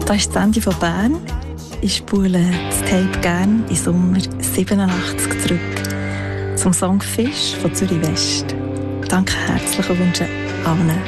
Das ist das Ende von Bern. Ich spule das Tape gern in Sommer 87 zurück zum Song «Fisch» von Zürich West. Danke herzlich und wünsche allen